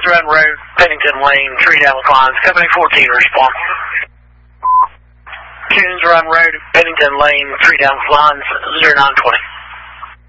Coons Run Road, Pennington Lane, tree down with lines. Company 14, respond. Coons Run Road, Pennington Lane, tree down with lines, 0920.